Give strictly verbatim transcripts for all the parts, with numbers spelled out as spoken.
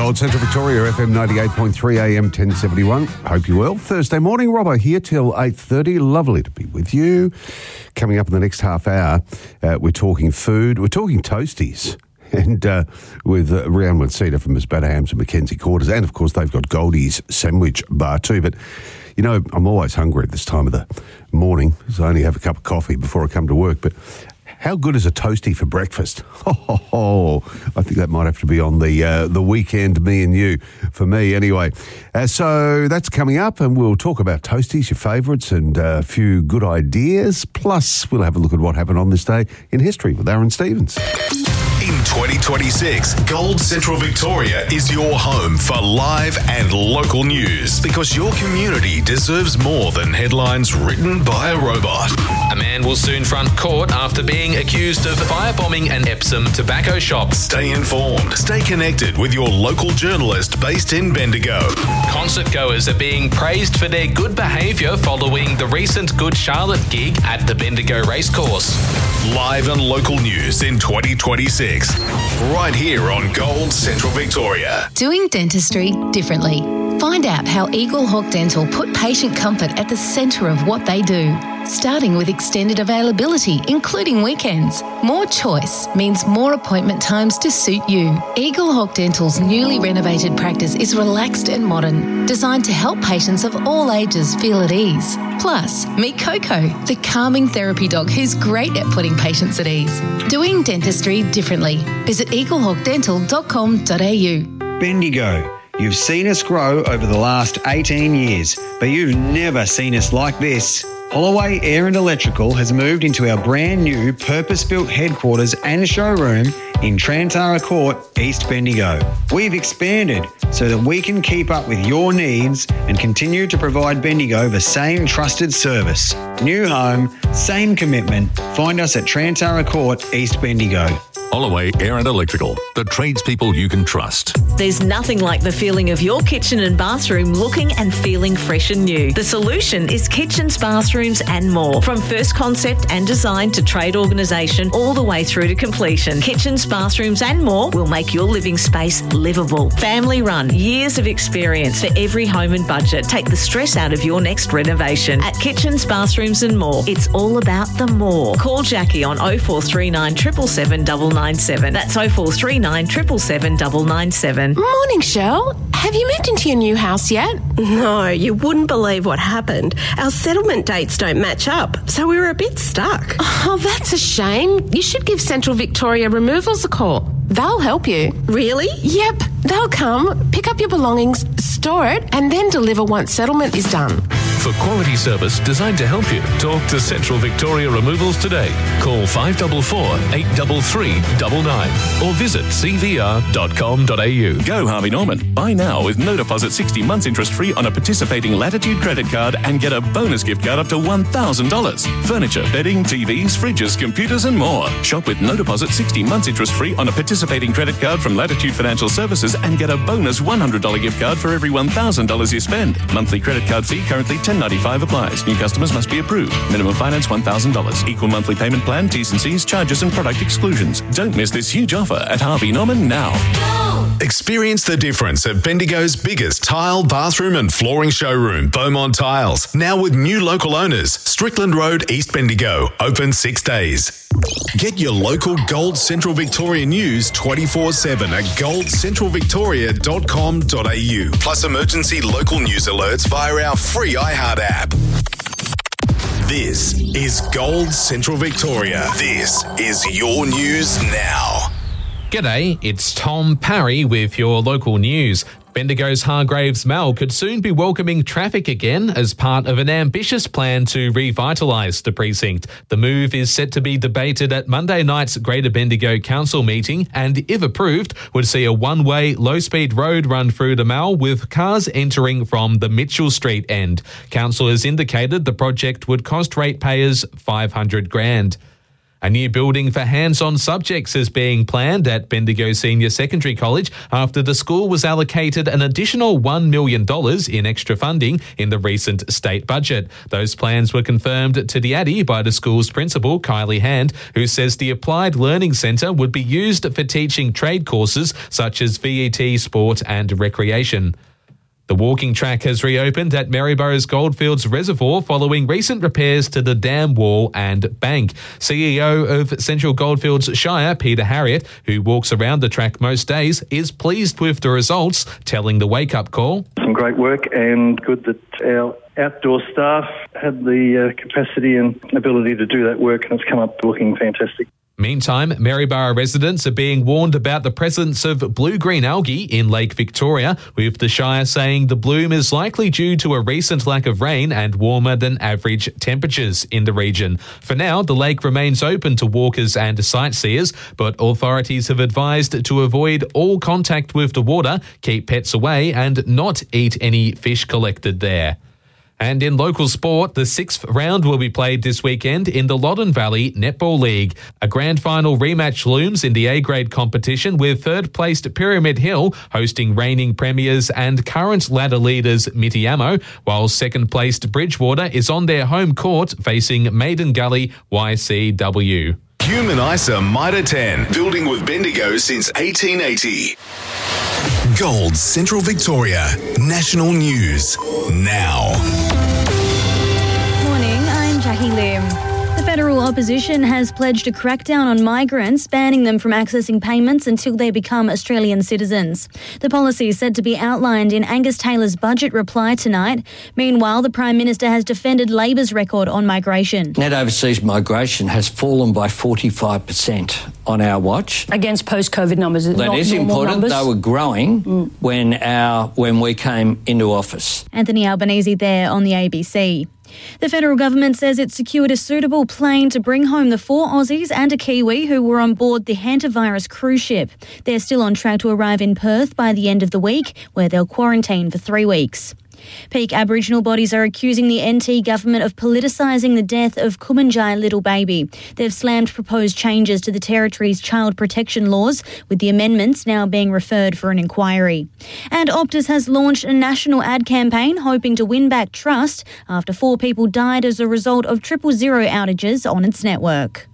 Gold Central Victoria, F M ninety-eight point three, A M ten seventy-one. Hope you're well. Thursday morning, Robbo here till eight thirty. Lovely to be with you. Coming up in the next half hour, uh, we're talking food. We're talking toasties. And uh, with uh, Rianne Winsita from Miss Badahams and Mackenzie Quarters. And, of course, they've got Goldie's Sandwich Bar too. But, you know, I'm always hungry at this time of the morning, so I only have a cup of coffee before I come to work. But how good is a toasty for breakfast? Oh, I think that might have to be on the uh, the weekend, me and you, for me anyway. Uh, so that's coming up, and we'll talk about toasties, your favourites, and uh, a few good ideas. Plus, we'll have a look at what happened on this day in history with Aaron Stevens. In twenty twenty-six, Gold Central Victoria is your home for live and local news because your community deserves more than headlines written by a robot. A man will soon front court after being accused of firebombing an Epsom tobacco shop. Stay informed. Stay connected with your local journalist based in Bendigo. Concert goers are being praised for their good behaviour following the recent Good Charlotte gig at the Bendigo Racecourse. Live and local news in twenty twenty-six. Right here on Gold Central Victoria. Doing dentistry differently. Find out how Eagle Hawk Dental put patient comfort at the centre of what they do. Starting with extended availability, including weekends. More choice means more appointment times to suit you. Eagle Hawk Dental's newly renovated practice is relaxed and modern, designed to help patients of all ages feel at ease. Plus, meet Coco, the calming therapy dog who's great at putting patients at ease. Doing dentistry differently. Visit eagle hawk dental dot com dot a u. Bendigo. You've seen us grow over the last eighteen years, but you've never seen us like this. Holloway Air and Electrical has moved into our brand new purpose-built headquarters and showroom in Trantara Court, East Bendigo. We've expanded so that we can keep up with your needs and continue to provide Bendigo the same trusted service. New home, same commitment. Find us at Trantara Court, East Bendigo. Holloway Air and Electrical, the tradespeople you can trust. There's nothing like the feeling of your kitchen and bathroom looking and feeling fresh and new. The solution is kitchens, bathrooms and more. From first concept and design to trade organisation all the way through to completion. Kitchens, bathrooms and more will make your living space livable. Family run, years of experience for every home and budget. Take the stress out of your next renovation. At Kitchens, Bathrooms and More, it's all about the more. Call Jackie on oh four three nine, seven seven seven, nine nine seven. That's oh four three nine, seven seven seven, nine nine seven. Morning, Shell. Have you moved into your new house yet? No, you wouldn't believe what happened. Our settlement dates don't match up, so we were a bit stuck. Oh, that's a shame. You should give Central Victoria Removals a call. They'll help you. Really? Yep. They'll come, pick up your belongings, store it, and then deliver once settlement is done. For quality service designed to help you, talk to Central Victoria Removals today. Call five four four, eight three three, nine nine or visit c v r dot com dot a u. Go Harvey Norman. Buy now with no deposit sixty months interest free on a participating Latitude credit card and get a bonus gift card up to one thousand dollars. Furniture, bedding, T Vs, fridges, computers and more. Shop with no deposit sixty months interest free on a participating credit card from Latitude Financial Services and get a bonus one hundred dollars gift card for every one thousand dollars you spend. Monthly credit card fee currently ten ninety-five applies. New customers must be approved. Minimum finance one thousand dollars. Equal monthly payment plan, T's and C's, charges and product exclusions. Don't miss this huge offer at Harvey Norman now. Experience the difference at Bendigo's biggest tile, bathroom and flooring showroom, Beaumont Tiles. Now with new local owners. Strickland Road, East Bendigo. Open six days. Get your local Gold Central Victoria news twenty-four seven at gold central victoria dot com dot a u. Plus emergency local news alerts via our free iHeart app. This is Gold Central Victoria. This is your news now. G'day, it's Tom Parry with your local news. Bendigo's Hargraves Mall could soon be welcoming traffic again as part of an ambitious plan to revitalise the precinct. The move is set to be debated at Monday night's Greater Bendigo Council meeting and, if approved, would see a one-way low-speed road run through the mall with cars entering from the Mitchell Street end. Council has indicated the project would cost ratepayers five hundred grand. A new building for hands-on subjects is being planned at Bendigo Senior Secondary College after the school was allocated an additional one million dollars in extra funding in the recent state budget. Those plans were confirmed to the Addy by the school's principal, Kylie Hand, who says the Applied Learning Centre would be used for teaching trade courses such as V E T, sport and recreation. The walking track has reopened at Maryborough's Goldfields Reservoir following recent repairs to the dam wall and bank. C E O of Central Goldfields Shire, Peter Harriott, who walks around the track most days, is pleased with the results, telling the Wake Up Call. Some great work, and good that our outdoor staff had the uh, capacity and ability to do that work, and it's come up looking fantastic. Meantime, Maryborough residents are being warned about the presence of blue-green algae in Lake Victoria, with the Shire saying the bloom is likely due to a recent lack of rain and warmer than average temperatures in the region. For now, the lake remains open to walkers and sightseers, but authorities have advised to avoid all contact with the water, keep pets away and not eat any fish collected there. And in local sport, the sixth round will be played this weekend in the Loddon Valley Netball League. A grand final rematch looms in the A-grade competition, with third-placed Pyramid Hill hosting reigning premiers and current ladder leaders Mitiamo, while second-placed Bridgewater is on their home court facing Maiden Gully Y C W. Human I S A Mitre ten, building with Bendigo since eighteen eighty. Gold Central Victoria, national news now. Morning, I'm Jackie Lim. The federal opposition has pledged a crackdown on migrants, banning them from accessing payments until they become Australian citizens. The policy is said to be outlined in Angus Taylor's budget reply tonight. Meanwhile, the Prime Minister has defended Labor's record on migration. Net overseas migration has fallen by forty-five percent on our watch. Against post-COVID numbers. That not is important. Numbers. They were growing mm. when our when we came into office. Anthony Albanese there on the A B C. The federal government says it secured a suitable plane to bring home the four Aussies and a Kiwi who were on board the hantavirus cruise ship. They're still on track to arrive in Perth by the end of the week, where they'll quarantine for three weeks. Peak Aboriginal bodies are accusing the N T government of politicising the death of Kumanjai little baby. They've slammed proposed changes to the territory's child protection laws, with the amendments now being referred for an inquiry. And Optus has launched a national ad campaign hoping to win back trust after four people died as a result of triple zero outages on its network.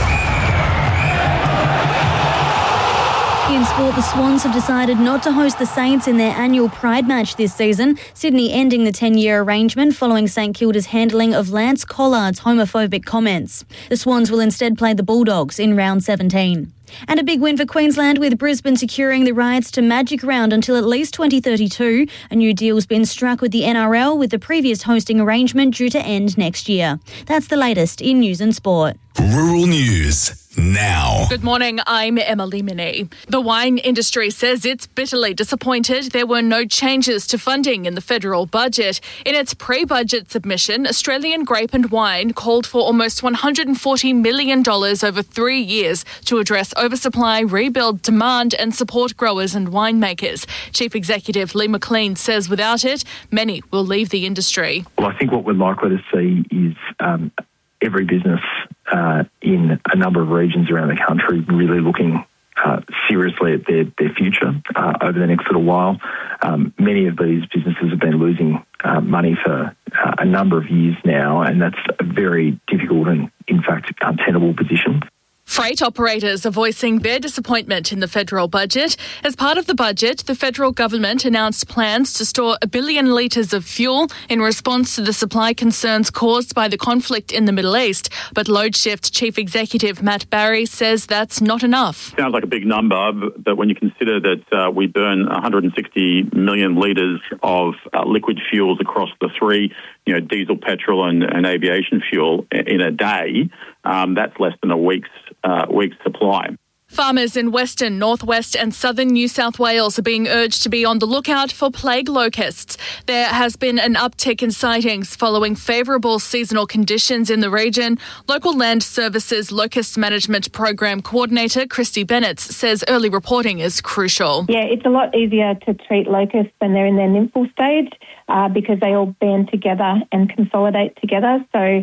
In sport, the Swans have decided not to host the Saints in their annual Pride match this season, Sydney ending the ten-year arrangement following St Kilda's handling of Lance Collard's homophobic comments. The Swans will instead play the Bulldogs in round seventeen. And a big win for Queensland, with Brisbane securing the rights to Magic Round until at least twenty thirty-two. A new deal's been struck with the N R L, with the previous hosting arrangement due to end next year. That's the latest in news and sport. Rural News now. Good morning, I'm Emily Minnie. The wine industry says it's bitterly disappointed there were no changes to funding in the federal budget. In its pre-budget submission, Australian Grape and Wine called for almost one hundred forty million dollars over three years to address oversupply, rebuild demand and support growers and winemakers. Chief Executive Lee McLean says without it, many will leave the industry. Well, I think what we're likely to see is um, every business uh, in a number of regions around the country really looking uh, seriously at their, their future uh, over the next little while. Um, many of these businesses have been losing uh, money for uh, a number of years now, and that's a very difficult and, in fact, untenable position. Freight operators are voicing their disappointment in the federal budget. As part of the budget, the federal government announced plans to store a billion litres of fuel in response to the supply concerns caused by the conflict in the Middle East. But LoadShift Chief Executive Matt Barry says that's not enough. Sounds like a big number, but when you consider that uh, we burn one hundred sixty million litres of uh, liquid fuels across the three, you know, diesel, petrol and, and aviation fuel in a day, um, that's less than a week's Uh, week's supply. Farmers in Western, Northwest and Southern New South Wales are being urged to be on the lookout for plague locusts. There has been an uptick in sightings following favourable seasonal conditions in the region. Local Land Services Locust Management Program Coordinator Christy Bennett says early reporting is crucial. Yeah, it's a lot easier to treat locusts when they're in their nymphal stage uh, because they all band together and consolidate together. So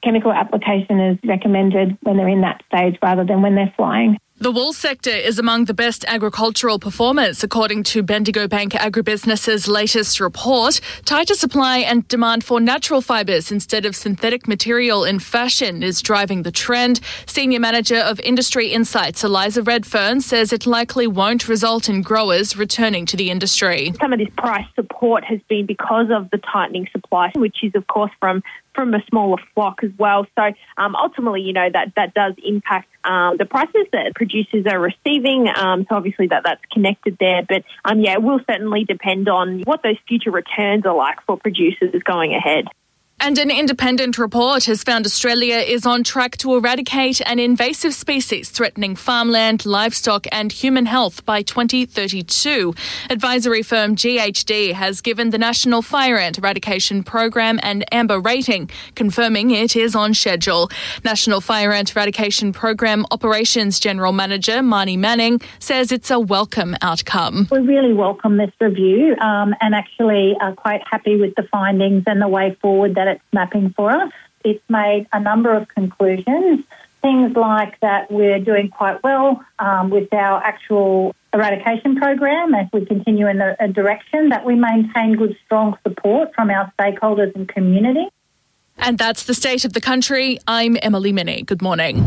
chemical application is recommended when they're in that stage rather than when they're flying. The wool sector is among the best agricultural performers, according to Bendigo Bank Agribusiness's latest report. Tighter supply and demand for natural fibres instead of synthetic material in fashion is driving the trend. Senior Manager of Industry Insights, Eliza Redfern, says it likely won't result in growers returning to the industry. Some of this price support has been because of the tightening supply, which is, of course, from from a smaller flock as well. So um, ultimately, you know, that, that does impact um, the prices that producers are receiving. Um, so obviously that, that's connected there. But um, yeah, it will certainly depend on what those future returns are like for producers going ahead. And an independent report has found Australia is on track to eradicate an invasive species threatening farmland, livestock and human health by twenty thirty-two. Advisory firm G H D has given the National Fire Ant Eradication Program an amber rating, confirming it is on schedule. National Fire Ant Eradication Program Operations General Manager Marnie Manning says it's a welcome outcome. We really welcome this review um, and actually are quite happy with the findings and the way forward that it's mapping for us. It's made a number of conclusions, things like that we're doing quite well um, with our actual eradication program as we continue in a, a direction, that we maintain good, strong support from our stakeholders and community. And that's the state of the country. I'm Emily Minnie. Good morning.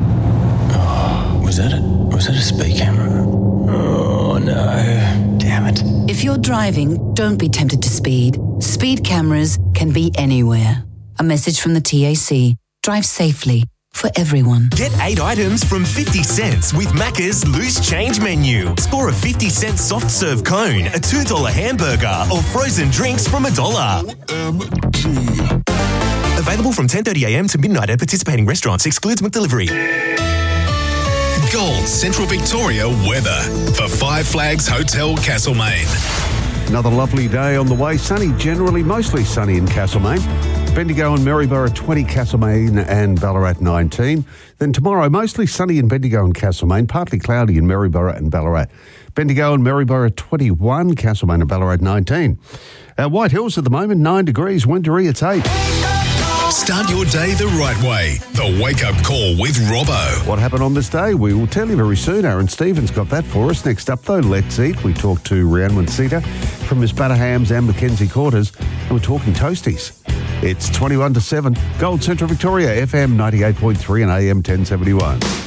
Oh, was that a, was that a speed camera? Oh, no. Damn it. If you're driving, don't be tempted to speed. Speed cameras can be anywhere. A message from the T A C. Drive safely for everyone. Get eight items from fifty cents with Macca's Loose Change menu. Score a fifty cent soft serve cone, a two dollar hamburger or frozen drinks from a dollar. O M G. Available from ten thirty a m to midnight at participating restaurants. Excludes McDelivery. Gold Central Victoria weather for Five Flags Hotel Castlemaine. Another lovely day on the way. Sunny, generally mostly sunny in Castlemaine. Bendigo and Maryborough twenty, Castlemaine and Ballarat nineteen. Then tomorrow, mostly sunny in Bendigo and Castlemaine, partly cloudy in Maryborough and Ballarat. Bendigo and Maryborough twenty-one, Castlemaine and Ballarat nineteen. Uh, White Hills at the moment, nine degrees, Wendouree it's eight. Start your day the right way. The Wake Up Call with Robbo. What happened on this day? We will tell you very soon. Aaron Stevens got that for us. Next up, though, Let's Eat. We talk to Rhiannon Sita from Miss Butterhams and Mackenzie Quarters, and we're talking toasties. It's twenty-one to seven. Gold Central Victoria, F M ninety-eight point three and A M ten seventy-one.